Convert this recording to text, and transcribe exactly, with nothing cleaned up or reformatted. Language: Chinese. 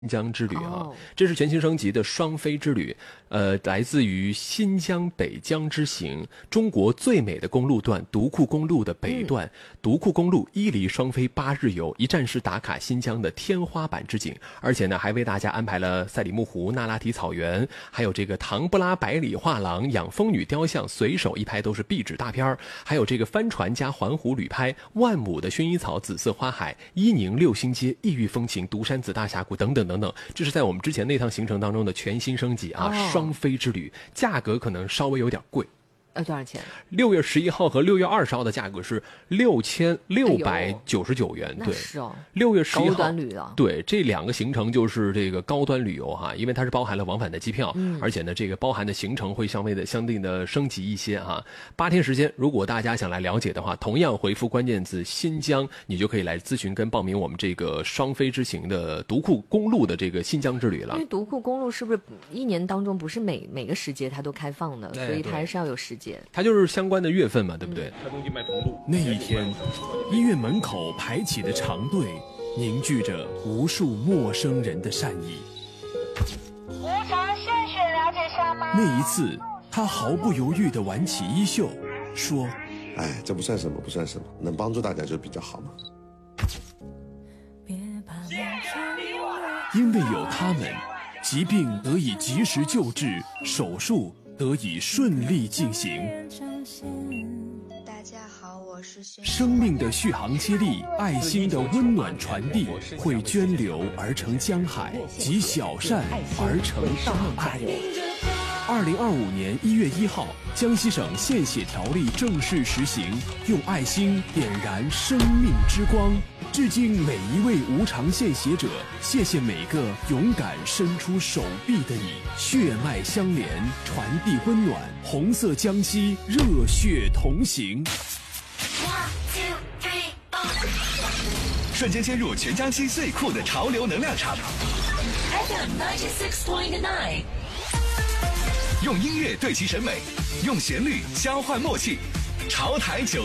新疆之旅啊， oh. 这是全新升级的双飞之旅，呃，来自于新疆北疆之行，中国最美的公路段独库公路的北段，嗯、独库公路伊犁双飞八日游，一站式打卡新疆的天花板之景，而且呢，还为大家安排了赛里木湖、那拉提草原，还有这个唐布拉百里画廊、养蜂女雕像，随手一拍都是壁纸大片，还有这个帆船加环湖旅拍，万亩的薰衣草、紫色花海、伊宁六星街、异域风情、独山子大峡谷等等等等，这是在我们之前那趟行程当中的全新升级啊，哦、双飞之旅，价格可能稍微有点贵。 呃，多少钱？ 六月十一号和六月二十号的价格是六千六百九十九元。对， 是哦。 六月十一号， 高端旅了。 对，这两个行程就是这个高端旅游哈，因为它是包含了往返的机票， 嗯、 而且呢，这个包含的行程会相对的相对的升级一些哈。八天时间，如果大家想来了解的话，同样回复关键字新疆，你就可以来咨询跟报名我们这个双飞之行的独库公路的这个新疆之旅了。 因为独库公路是不是一年当中不是每每个时节它都开放的，所以它还是要有时间。 它就是相关的月份嘛，对不对？ 那一天，医院门口排起的长队，凝聚着无数陌生人的善意。 无偿献血了解下吗？ 那一次，他毫不犹豫地挽起衣袖，说：“ 哎，这不算什么，不算什么，能帮助大家就比较好嘛。” 因为有他们，疾病得以及时救治，手术得以顺利进行。 大家好，我是轩。 生命的续航接力，爱心的温暖传递，会涓流而成江海，集小善而成大爱。二零二五年一月一号，江西省献血条例正式实行，用爱心点燃生命之光。致敬每一位无偿献血者，谢谢每个勇敢伸出手臂的你，血脉相连，传递温暖，红色江西，热血同行。 瞬间切入全江西最酷的潮流能量场 F M 九十六点九， 用音乐对齐审美，用旋律交换默契，潮台九